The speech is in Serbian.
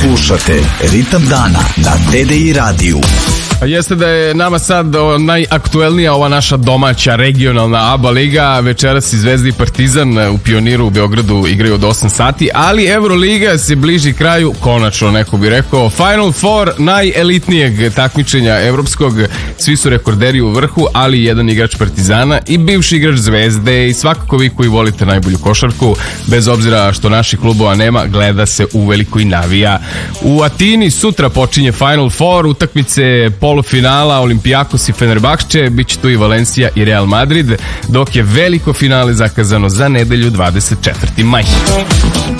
Slušate Ritam dana na TDI radiju. Jeste da je nama sad najaktuelnija ova naša domaća regionalna ABA liga. Večeras i Zvezda i Partizan u Pioniru u Beogradu igraju od 8 sati, ali Euroliga se bliži kraju, konačno neko bi rekao. Final Four najelitnijeg takmičenja evropskog. Svi su rekorderi u vrhu, ali jedan igrač Partizana i bivši igrač Zvezde i svakako vi koji volite najbolju košarku, bez obzira što naših klubova nema, gleda se uveliko i navija. U Atini sutra počinje Final Four, utakmice polufinala Olimpijakos i Fenerbahče, bit će tu i Valencija i Real Madrid, dok je veliko finale zakazano za nedelju 24. maj.